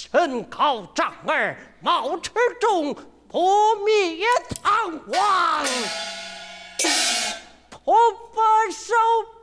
臣告丈儿，毛池中不灭唐王。